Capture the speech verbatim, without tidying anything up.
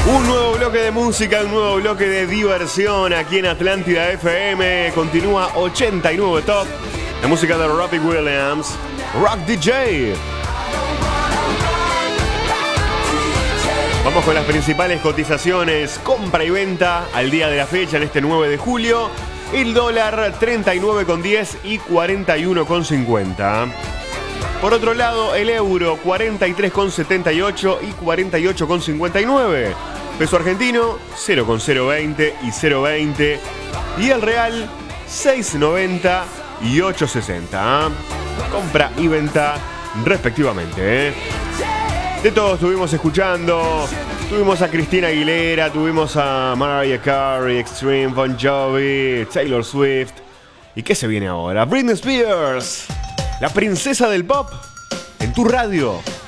Un nuevo bloque de música, un nuevo bloque de diversión aquí en Atlántida F M. Continúa ochenta y nueve Top. La música de Robbie Williams, Rock D J. Vamos con las principales cotizaciones, compra y venta al día de la fecha en este nueve de julio. El dólar treinta y nueve con diez y cuarenta y uno con cincuenta. Por otro lado, el euro cuarenta y tres con setenta y ocho y cuarenta y ocho con cincuenta y nueve. Peso argentino cero con cero veinte y cero veinte. Y el real seis noventa y ocho sesenta. Compra y venta respectivamente, ¿eh? De todos estuvimos escuchando. Tuvimos a Cristina Aguilera, tuvimos a Mariah Carey, Extreme, Bon Jovi, Taylor Swift. ¿Y qué se viene ahora? Britney Spears, la princesa del pop, en tu radio.